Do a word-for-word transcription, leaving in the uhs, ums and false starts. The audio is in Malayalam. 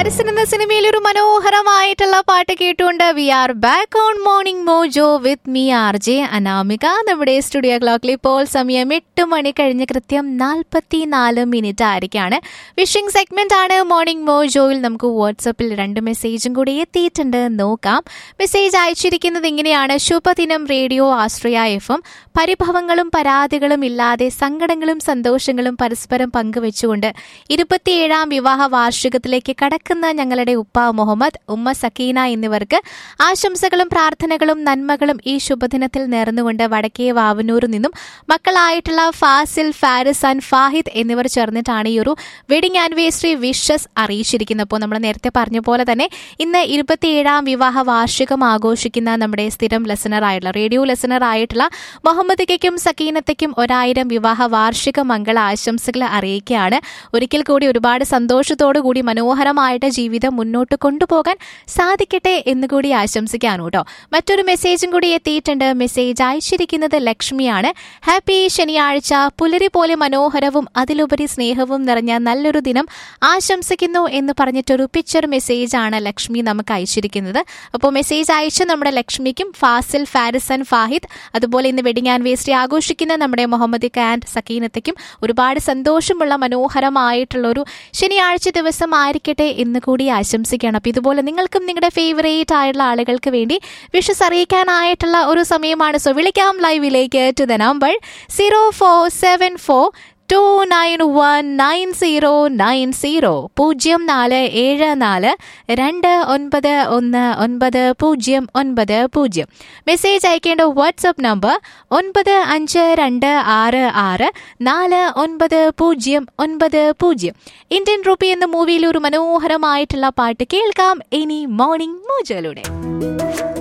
വാരിസൻ എന്ന സിനിമയിൽ ഒരു മനോഹരമായിട്ടുള്ള പാട്ട് കേട്ടുകൊണ്ട് V are back on morning mojo with me R J Anamika. നമ്മുടെ സ്റ്റുഡിയോ ക്ലോക്കിൽ ഇപ്പോൾ സമയം എട്ട് മണി കഴിഞ്ഞ് കൃത്യം നാൽപ്പത്തി നാല് മിനിറ്റ് ആയിരിക്കാണ്. വിഷിംഗ് സെഗ്മെന്റ് ആണ് മോർണിംഗ് മോജോയിൽ. നമുക്ക് വാട്സപ്പിൽ രണ്ട് മെസ്സേജും കൂടി എത്തിയിട്ടുണ്ട്, നോക്കാം. മെസ്സേജ് അയച്ചിരിക്കുന്നത് ഇങ്ങനെയാണ്: ശുഭദിനം റേഡിയോ ആശ്രയ എഫ് എം. പരിഭവങ്ങളും പരാതികളും ഇല്ലാതെ സങ്കടങ്ങളും സന്തോഷങ്ങളും പരസ്പരം പങ്കുവെച്ചുകൊണ്ട് ഇരുപത്തിയേഴാം വിവാഹ വാർഷികത്തിലേക്ക് കടക്കുന്ന ഞങ്ങളുടെ ഉപ്പ മുഹമ്മദ്, ഉമ്മ സക്കീന എന്നിവർക്ക് ആശംസകളും പ്രാർത്ഥനകളും നന്മകളും ഈ ശുഭദിനത്തിൽ നേർന്നുകൊണ്ട് വടക്കേ വാവനൂരിൽ നിന്നും മക്കളായിട്ടുള്ള ഫാസിൽ, ഫാരിസ് ആൻഡ് ഫാഹിദ് എന്നിവർ ചേർന്നിട്ടാണ് ഈ ഒരു വെഡിങ് ആനിവേഴ്സറി വിഷസ് അറിയിച്ചിരിക്കുന്നത്. അപ്പോൾ നമ്മൾ നേരത്തെ പറഞ്ഞ പോലെ തന്നെ ഇന്ന് ഇരുപത്തിയേഴാം വിവാഹ വാർഷികം ആഘോഷിക്കുന്ന നമ്മുടെ സ്ഥിരം ലെസണർ ആയിട്ടുള്ള റേഡിയോ ലെസണർ ആയിട്ടുള്ള മുഹമ്മദിക്കും സക്കീനത്തയ്ക്കും ഒരായിരം വിവാഹ വാർഷിക മംഗള ആശംസകൾ അറിയിക്കുകയാണ്. ഒരിക്കൽ കൂടി ഒരുപാട് സന്തോഷത്തോടു കൂടി മനോഹരമായിട്ട് ജീവിതം മുന്നോട്ട് കൊണ്ടുപോകാൻ സാധിക്കട്ടെ എന്നുകൂടി ആശംസിക്കാണ് കേട്ടോ. മറ്റൊരു മെസ്സേജും കൂടി എത്തിയിട്ടുണ്ട്. മെസ്സേജ് അയച്ചിരിക്കുന്നത് ലക്ഷ്മിയാണ്. ഹാപ്പി ശനിയാഴ്ച, പുലരി പോലെ മനോഹരവും അതിലുപരി സ്നേഹവും നിറഞ്ഞ നല്ലൊരു ദിനം ആശംസിക്കുന്നു എന്ന് പറഞ്ഞിട്ടൊരു പിക്ചർ മെസ്സേജ് ആണ് ലക്ഷ്മി നമുക്ക് അയച്ചിരിക്കുന്നത്. അപ്പോൾ മെസ്സേജ് അയച്ച നമ്മുടെ ലക്ഷ്മിക്കും ഫാസിൽ, ഫാരിസ് ആൻഡ് ഫാഹിദ്, അതുപോലെ ഇന്ന് വെഡിങ് ആനിവേഴ്സറി ആഘോഷിക്കുന്ന നമ്മുടെ മുഹമ്മദ് ആൻഡ് സക്കീനത്തയ്ക്കും ഒരുപാട് സന്തോഷമുള്ള മനോഹരമായിട്ടുള്ള ഒരു ശനിയാഴ്ച ദിവസം ആയിരിക്കട്ടെ എന്ന് കൂടി ആശംസിക്കണം. അപ്പം ഇതുപോലെ നിങ്ങൾക്കും നിങ്ങളുടെ ഫേവറേറ്റ് ആയിട്ടുള്ള ആളുകൾക്ക് വേണ്ടി വിഷസ് അറിയിക്കാനായിട്ടുള്ള ഒരു സമയമാണ്. സോ വിളിക്കാം ലൈവിലേക്ക് to the number zero four seven four to nine one nine zero nine zero പൂജ്യം നാല് ഏഴ് നാല് രണ്ട് ഒൻപത് ഒന്ന് ഒൻപത് പൂജ്യം ഒൻപത് പൂജ്യം. മെസ്സേജ് അയക്കേണ്ട വാട്സ്ആപ്പ് നമ്പർ ഒൻപത് അഞ്ച് രണ്ട് ആറ് ആറ് നാല് ഒൻപത് പൂജ്യം ഒൻപത് പൂജ്യം. ഇന്ത്യൻ റുപ്പി എന്ന മൂവിയിൽ ഒരു മനോഹരമായിട്ടുള്ള പാട്ട് കേൾക്കാം ഇനി മോർണിംഗ് മോജോയിലൂടെ.